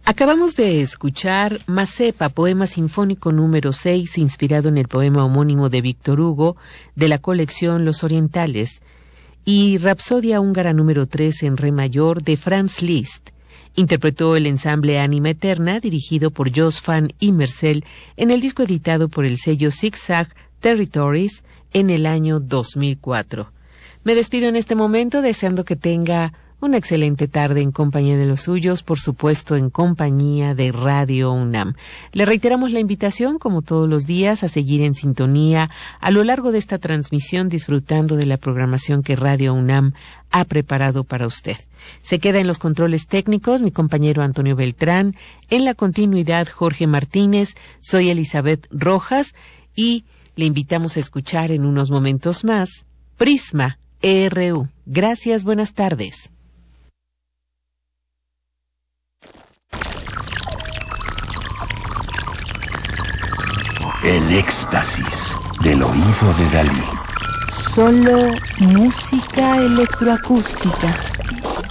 Acabamos de escuchar Mazepa, poema sinfónico número 6, inspirado en el poema homónimo de Víctor Hugo, de la colección Los Orientales, y Rapsodia húngara número 3 en re mayor de Franz Liszt. Interpretó el ensamble Ánima Eterna, dirigido por Jos van Immersel, en el disco editado por el sello Zigzag Territories en el año 2004. Me despido en este momento deseando que tenga una excelente tarde en compañía de los suyos, por supuesto en compañía de Radio UNAM. Le reiteramos la invitación, como todos los días, a seguir en sintonía a lo largo de esta transmisión, disfrutando de la programación que Radio UNAM ha preparado para usted. Se queda en los controles técnicos mi compañero Antonio Beltrán, en la continuidad Jorge Martínez, soy Elizabeth Rojas y le invitamos a escuchar en unos momentos más Prisma RU. Gracias, buenas tardes. El éxtasis del oído de Dalí. Solo música electroacústica.